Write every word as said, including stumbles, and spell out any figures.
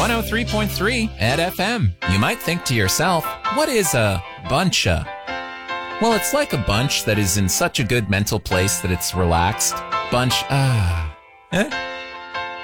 one oh three point three at F M. You might think to yourself, what is a buncha? Well, it's like a bunch that is in such a good mental place that it's relaxed. Bunch, ah. Eh?